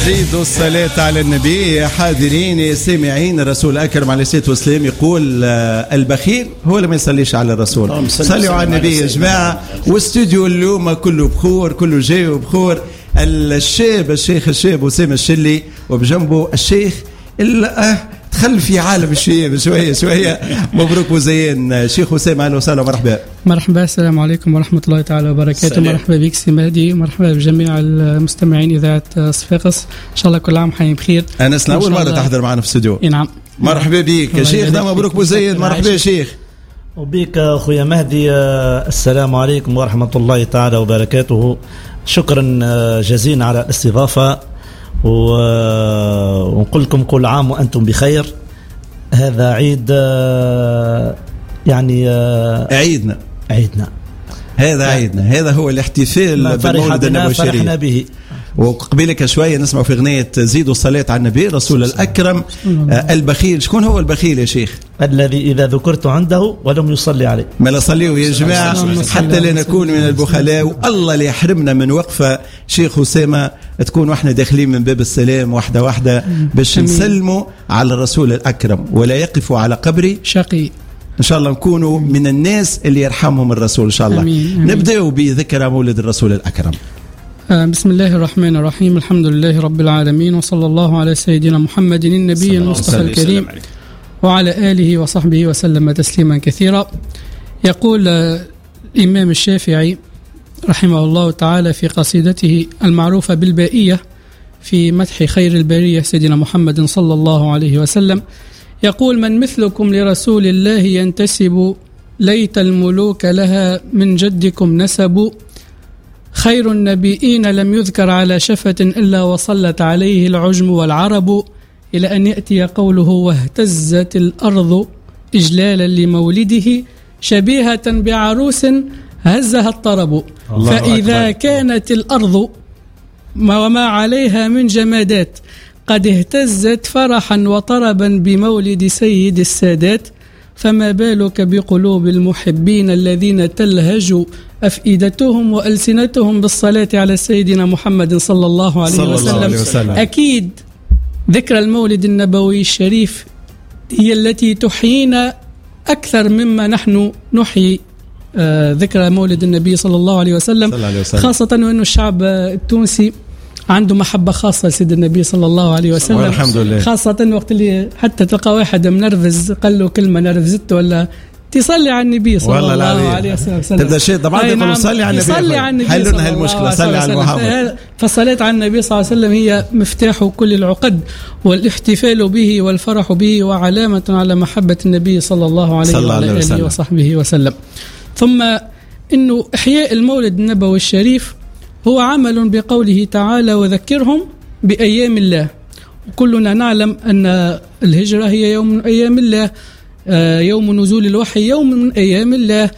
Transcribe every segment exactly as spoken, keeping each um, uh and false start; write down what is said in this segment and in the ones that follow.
زيدوا الصلاة على النبي. حاضرين سامعين الرسول الأكرم عليه الصلاة والسلام يقول البخيل هو اللي ما يصليش على الرسول. صلوا على النبي يا جماعة. واستوديو اليوم كله بخور، كله جاي وبخور. الشاب الشيخ الشاب وسام الشلي، وبجنبه الشيخ اللي دخل في عالم الشياب شوية شوية. مبروك وزين شيخ وسام، أهلا وسهلا ومرحبا. مرحبا، السلام عليكم ورحمة الله تعالى وبركاته. سلام. مرحبا بك سي مهدي، مرحبا بجميع المستمعين إذاعة صفاقس، إن شاء الله كل عام حيين بخير. أنس أول مرة تحضر معنا في الاستوديو. نعم. مرحبا بك يا شيخ. مبروك وزين. مرحبا يا شيخ. وبيك أخويا مهدي. السلام عليكم ورحمة الله تعالى وبركاته. شكرا جزيلا على الاستضافة، ونقول لكم كل عام وأنتم بخير. هذا عيد يعني عيدنا عيدنا هذا عيدنا هذا هو الاحتفال بالمولد النبوي الشريف. فرحنا به. وقبلك شوية نسمع في أغنية زيدوا الصلاة على النبي رسول الأكرم. البخيل شكون هو البخيل يا شيخ؟ الذي إذا ذكرت عنده ولم يصلي عليه. ما لا صليوا يا جماعة حتى لا نكون من البخلاء، والله لا يحرمنا من وقفة شيخ أسامة تكون واحنا داخلين من باب السلام واحدة واحدة باش نسلموا على الرسول الأكرم ولا يقفوا على قبري شقي. إن شاء الله نكونوا من الناس اللي يرحمهم الرسول إن شاء الله. نبدأ بذكرى مولد الرسول الأكرم. بسم الله الرحمن الرحيم. الحمد لله رب العالمين، وصلى الله على سيدنا محمد النبي المصطفى الكريم وعلى آله وصحبه وسلم تسليما كثيرا. يقول الإمام الشافعي رحمه الله تعالى في قصيدته المعروفة بالبائية في مدح خير البرية سيدنا محمد صلى الله عليه وسلم، يقول: من مثلكم لرسول الله ينتسب، ليت الملوك لها من جدكم نسب. خير النبيين لم يذكر على شفة إلا وصلت عليه العجم والعرب، إلى أن يأتي قوله: واهتزت الأرض إجلالا لمولده، شبيهة بعروس هزها الطرب. فإذا كانت الأرض وما عليها من جمادات قد اهتزت فرحا وطربا بمولد سيد السادات، فما بالك بقلوب المحبين الذين تلهج أفئدتهم وألسنتهم بالصلاة على سيدنا محمد صلى الله عليه صلى وسلم. الله عليه وسلم. أكيد ذكرى المولد النبوي الشريف هي التي تحيينا أكثر مما نحن نحيي آه ذكرى مولد النبي صلى الله عليه وسلم, صلى الله عليه وسلم. خاصة وأنه الشعب التونسي عنده محبة خاصة لسيد النبي صلى الله عليه وسلم. الحمد لله. خاصة وقت اللي حتى تلقى واحد منرفز قال له كلمة نرفزته ولا تصلي على النبي صلى الله عليه وسلم. تبدأ شيء طبعا يقول صلي على النبي. صلي على النبي. حلوا لنا المشكلة، صلي على محمد. فالصلاة على النبي صلى الله عليه وسلم هي مفتاح كل العقد، والاحتفال به والفرح به وعلامة على محبة النبي صلى الله عليه وعلى آله وصحبه وسلم. ثم إنه إحياء المولد النبوي الشريف هو عمل بقوله تعالى: وذكرهم بأيام الله. وكلنا نعلم أن الهجرة هي يوم من أيام الله، يوم نزول الوحي يوم من أيام الله،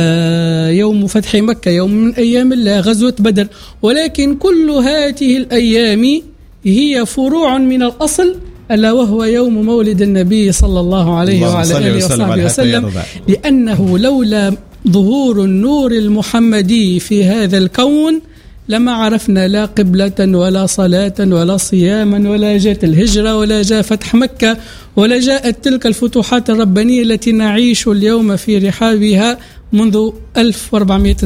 يوم فتح مكة يوم من أيام الله، غزوة بدر. ولكن كل هذه الأيام هي فروع من الأصل، ألا وهو يوم مولد النبي صلى الله عليه وعلى آله وصحبه وسلم، لأنه لولا ظهور النور المحمدي في هذا الكون لما عرفنا لا قبلة ولا صلاة ولا صياما، ولا جاءت الهجرة ولا جاء فتح مكة ولا جاءت تلك الفتوحات الربانية التي نعيش اليوم في رحابها منذ ألف وأربعمائة